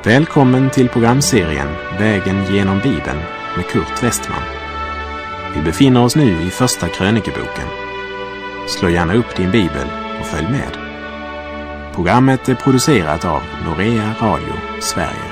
Välkommen till programserien Vägen genom Bibeln med Kurt Westman. Vi befinner oss nu i första krönikeboken. Slå gärna upp din bibel och följ med. Programmet är producerat av Norea Radio Sverige.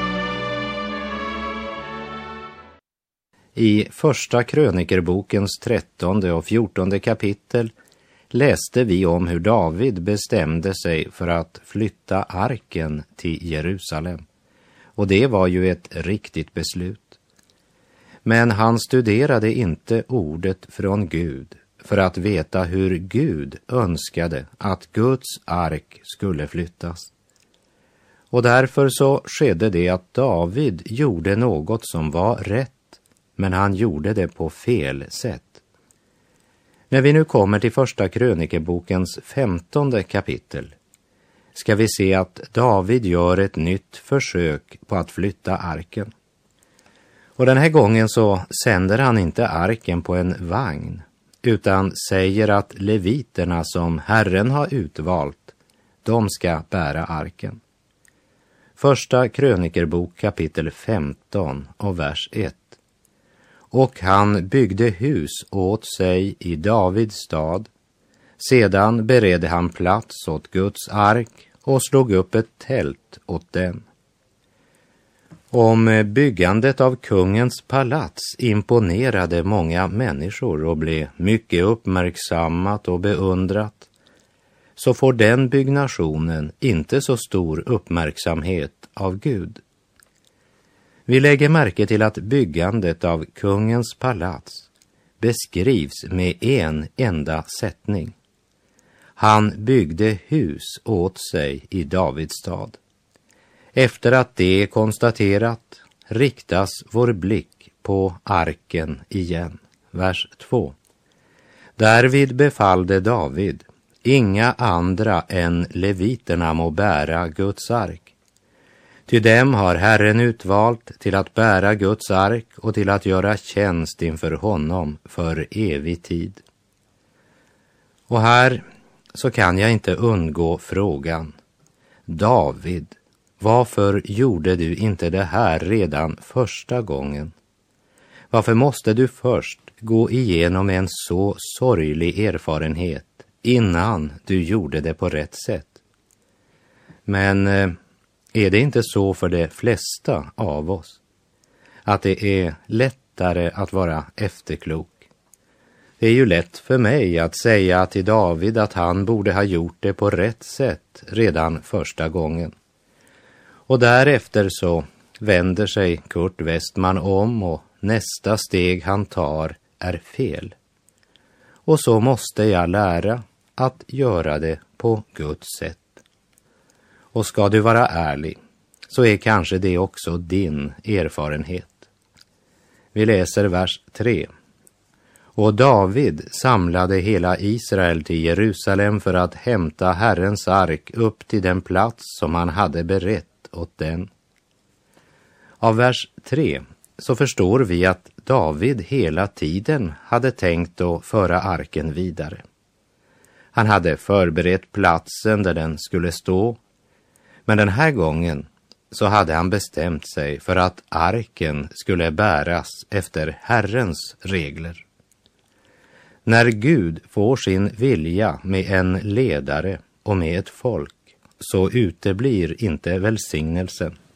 I första krönikerbokens 13:e och 14:e kapitel läste vi om hur David bestämde sig för att flytta arken till Jerusalem. Och det var ju ett riktigt beslut. Men han studerade inte ordet från Gud för att veta hur Gud önskade att Guds ark skulle flyttas. Och därför så skedde det att David gjorde något som var rätt, men han gjorde det på fel sätt. När vi nu kommer till första krönikebokens 15:e kapitel ska vi se att David gör ett nytt försök på att flytta arken. Och den här gången så sänder han inte arken på en vagn, utan säger att leviterna som Herren har utvalt, de ska bära arken. Första krönikerbok kapitel 15 och vers 1. Och han byggde hus åt sig i Davids stad. Sedan beredde han plats åt Guds ark och slog upp ett tält åt den. Om byggandet av kungens palats imponerade många människor och blev mycket uppmärksammat och beundrat, så får den byggnationen inte så stor uppmärksamhet av Gud. Vi lägger märke till att byggandet av kungens palats beskrivs med en enda sättning. Han byggde hus åt sig i Davids stad. Efter att det är konstaterat riktas vår blick på arken igen. Vers 2. Därvid befallde David, inga andra än leviterna må bära Guds ark. Ty dem har Herren utvalt till att bära Guds ark och till att göra tjänst inför honom för evig tid. Och här så kan jag inte undgå frågan: David, varför gjorde du inte det här redan första gången? Varför måste du först gå igenom en så sorglig erfarenhet innan du gjorde det på rätt sätt? Men är det inte så för de flesta av oss att det är lättare att vara efterklok? Det är ju lätt för mig att säga till David att han borde ha gjort det på rätt sätt redan första gången. Och därefter så vänder sig Kurt Westman om och nästa steg han tar är fel. Och så måste jag lära att göra det på Guds sätt. Och ska du vara ärlig så är kanske det också din erfarenhet. Vi läser vers 3. Och David samlade hela Israel till Jerusalem för att hämta Herrens ark upp till den plats som han hade berett åt den. Av vers 3 så förstår vi att David hela tiden hade tänkt att föra arken vidare. Han hade förberett platsen där den skulle stå, men den här gången så hade han bestämt sig för att arken skulle bäras efter Herrens regler. När Gud får sin vilja med en ledare och med ett folk så uteblir inte välsignelsen.